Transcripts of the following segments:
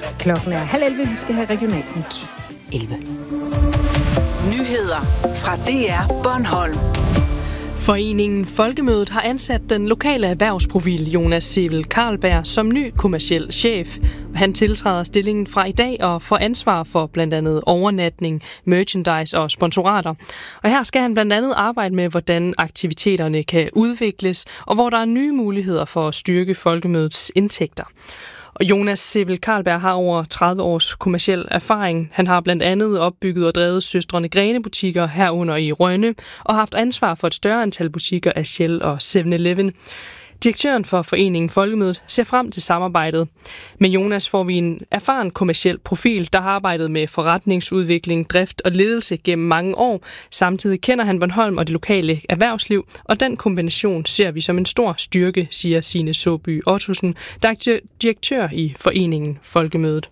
Klokken er 10:30, vi skal have regionalt nyt. 11. Nyheder fra DR Bornholm. Foreningen Folkemødet har ansat den lokale erhvervsprofil Jonas Sevel Carlberg som ny kommerciel chef. Han tiltræder stillingen fra i dag og får ansvar for blandt andet overnatning, merchandise og sponsorater. Og her skal han blandt andet arbejde med, hvordan aktiviteterne kan udvikles, og hvor der er nye muligheder for at styrke Folkemødets indtægter. Og Jonas Sevel Carlberg har over 30 års kommerciel erfaring. Han har blandt andet opbygget og drevet Søstrene Grene-butikker herunder i Rønne, og haft ansvar for et større antal butikker af Shell og 7-Eleven. Direktøren for foreningen Folkemødet ser frem til samarbejdet. Med Jonas får vi en erfaren kommerciel profil, der har arbejdet med forretningsudvikling, drift og ledelse gennem mange år. Samtidig kender han Bornholm og det lokale erhvervsliv, og den kombination ser vi som en stor styrke, siger Signe Såby Ottosen, der er direktør i foreningen Folkemødet.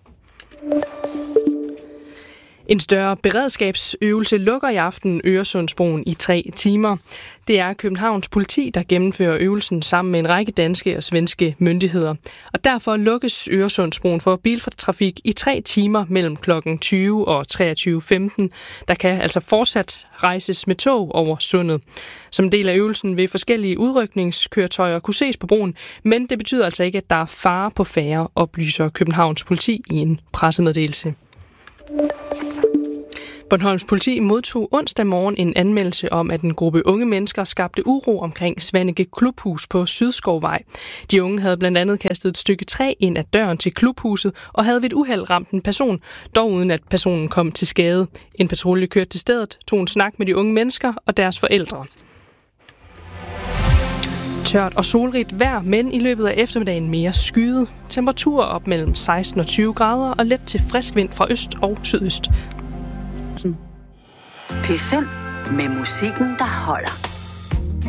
En større beredskabsøvelse lukker i aften Øresundsbroen i 3 timer. Det er Københavns politi, der gennemfører øvelsen sammen med en række danske og svenske myndigheder. Og derfor lukkes Øresundsbroen for biltrafik i 3 timer mellem kl. 20 og 23.15. Der kan altså fortsat rejses med tog over sundet. Som del af øvelsen vil forskellige udrykningskøretøjer kunne ses på broen, men det betyder altså ikke, at der er fare på færde, oplyser Københavns politi i en pressemeddelelse. Bornholms politi modtog onsdag morgen en anmeldelse om, at en gruppe unge mennesker skabte uro omkring Svaneke Klubhus på Sydskovvej. De unge havde blandt andet kastet et stykke træ ind ad døren til klubhuset og havde ved et uheld ramt en person, dog uden at personen kom til skade. En patrulje kørte til stedet, tog en snak med de unge mennesker og deres forældre. Tørt og solrigt vejr, men i løbet af eftermiddagen mere skyet. Temperaturer op mellem 16 og 20 grader og let til frisk vind fra øst og sydøst. P5 med musikken, der holder.